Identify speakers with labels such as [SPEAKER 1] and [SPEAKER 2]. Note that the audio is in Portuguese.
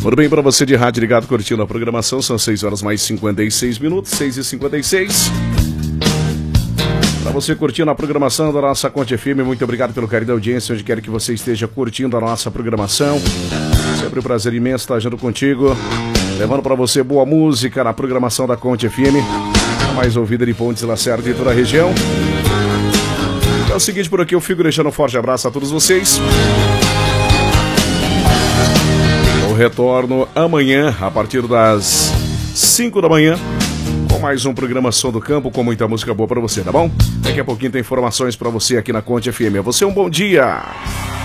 [SPEAKER 1] Tudo bem para você de rádio ligado, curtindo a programação? São 6 horas mais 56 minutos, 6h56. Para você curtindo a programação da nossa Conte FM, muito obrigado pelo carinho da audiência, onde quer que você esteja curtindo a nossa programação. Sempre um prazer imenso estar junto contigo, levando para você boa música na programação da Conte FM, a mais ouvida de Pontes Lacerda e toda a região. É o seguinte, por aqui eu fico deixando um forte abraço a todos vocês. Eu retorno amanhã, a partir das 5 da manhã, com mais um programa Som do Campo, com muita música boa pra você, tá bom? Daqui a pouquinho tem informações pra você aqui na Conte FM. A você um bom dia!